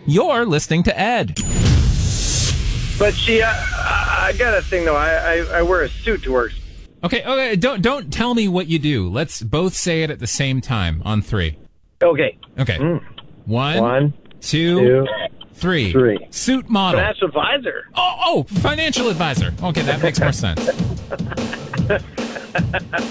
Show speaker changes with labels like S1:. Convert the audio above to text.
S1: You're listening to Ed.
S2: But I got a thing though. I wear a suit to work.
S1: Okay. Don't tell me what you do. Let's both say it at the same time on 3.
S2: Okay.
S1: Okay. 1, 2,
S2: two,
S1: 3. Suit model.
S2: Financial advisor.
S1: Oh, financial advisor. Okay, that makes more sense.